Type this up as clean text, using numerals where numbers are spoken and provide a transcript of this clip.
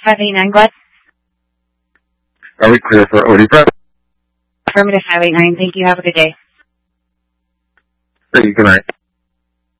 589 Glen. Are we clear for OD prep? Affirmative 589. Thank you. Have a good day. Thank you. Good night.